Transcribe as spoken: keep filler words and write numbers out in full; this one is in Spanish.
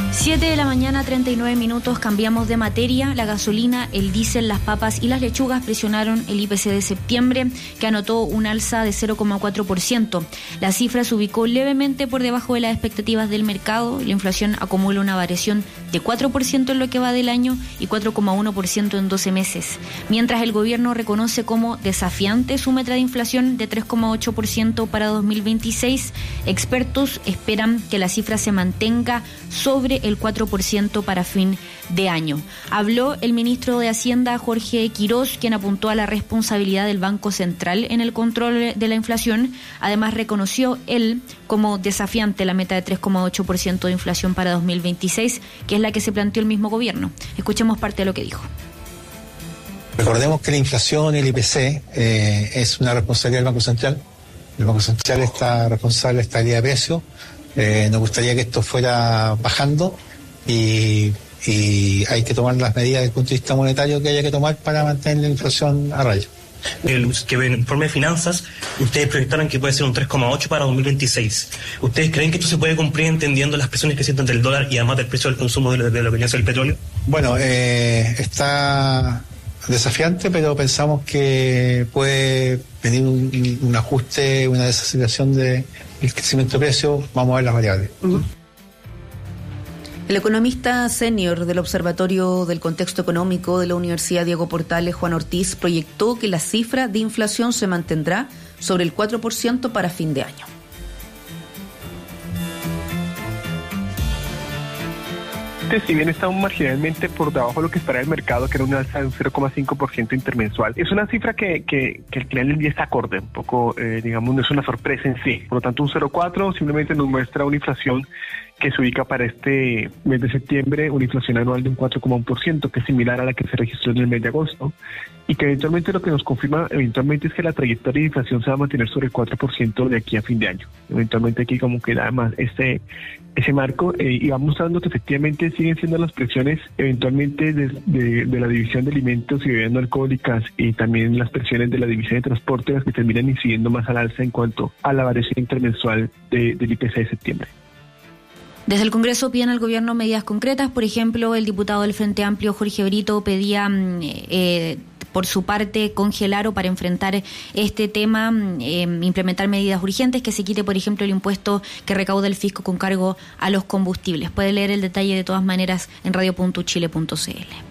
siete de la mañana, treinta y nueve minutos, cambiamos de materia. La gasolina, el diésel, las papas y las lechugas presionaron el I P C de septiembre, que anotó un alza de cero coma cuatro por ciento. La cifra se ubicó levemente por debajo de las expectativas del mercado. La inflación acumula una variación de cuatro por ciento en lo que va del año y cuatro coma uno por ciento en doce meses. Mientras el gobierno reconoce como desafiante su meta de inflación de tres coma ocho por ciento para dos mil veintiséis, expertos esperan que la cifra se mantenga sobre el cuatro por ciento para fin de año. Habló el ministro de Hacienda, Jorge Quirós, quien apuntó a la responsabilidad del Banco Central en el control de la inflación. Además, reconoció él como desafiante la meta de tres coma ocho por ciento de inflación para dos mil veintiséis, que es la que se planteó el mismo gobierno. Escuchemos parte de lo que dijo. Recordemos que la inflación, el I P C, eh, es una responsabilidad del Banco Central. El Banco Central está responsable de estabilidad de precios. Eh, nos gustaría que esto fuera bajando y, y hay que tomar las medidas desde el punto de vista monetario que haya que tomar para mantener la inflación a raya. El que en informe de finanzas ustedes proyectaron que puede ser un tres coma ocho para dos mil veintiséis. ¿Ustedes creen que esto se puede cumplir entendiendo las presiones que sienten del dólar y además del precio del consumo de lo, de lo que viene a ser el petróleo? Bueno, eh, está desafiante, pero pensamos que puede venir un, un ajuste, una desaceleración del crecimiento de precios. Vamos a ver las variables. Uh-huh. El economista senior del Observatorio del Contexto Económico de la Universidad Diego Portales, Juan Ortiz, proyectó que la cifra de inflación se mantendrá sobre el cuatro por ciento para fin de año. Si bien estamos marginalmente por debajo de lo que espera el mercado, que era una alza de un cero coma cinco por ciento intermensual, es una cifra que, que, que al final del día está acorde, un poco, eh, digamos, no es una sorpresa en sí. Por lo tanto, un cero coma cuatro simplemente nos muestra una inflación que se ubica para este mes de septiembre, una inflación anual de un cuatro coma uno por ciento, que es similar a la que se registró en el mes de agosto, y que eventualmente lo que nos confirma eventualmente es que la trayectoria de inflación se va a mantener sobre el cuatro por ciento de aquí a fin de año. Eventualmente aquí como que da más este, ese marco, eh, y va mostrando que efectivamente siguen siendo las presiones eventualmente de, de, de la división de alimentos y bebidas no alcohólicas y también las presiones de la división de transporte las que terminan incidiendo más al alza en cuanto a la variación intermensual de, del I P C de septiembre. Desde el Congreso piden al gobierno medidas concretas. Por ejemplo, el diputado del Frente Amplio, Jorge Brito, pedía eh, por su parte congelar o para enfrentar este tema, eh, implementar medidas urgentes, que se quite, por ejemplo, el impuesto que recauda el fisco con cargo a los combustibles. Puede leer el detalle de todas maneras en radio punto chile punto c l.